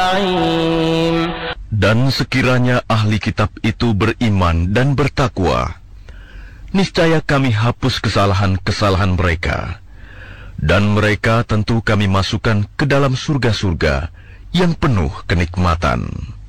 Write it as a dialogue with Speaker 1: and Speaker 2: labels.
Speaker 1: Dan sekiranya ahli kitab itu beriman dan bertakwa, niscaya kami hapus kesalahan-kesalahan mereka, dan mereka tentu kami masukkan ke dalam surga-surga yang penuh kenikmatan.